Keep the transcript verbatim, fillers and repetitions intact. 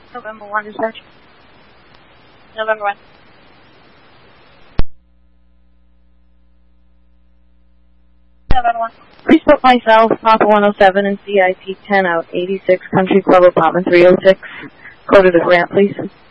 November one, dispatch. November one. November one. Please put myself, Papa one oh seven, and C I T ten out, eighty-six Country Club Apartment three oh six. Coded as Grant, please.